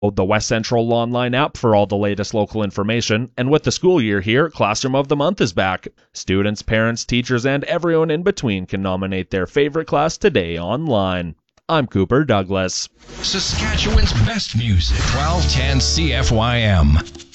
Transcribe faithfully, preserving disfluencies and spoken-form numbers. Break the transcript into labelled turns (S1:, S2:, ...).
S1: the West Central Online app for all the latest local information, and with the school year here, Classroom of the Month is back. Students, parents, teachers, and everyone in between can nominate their favorite class today online. I'm Cooper Douglas.
S2: Saskatchewan's best music, twelve ten C F Y M.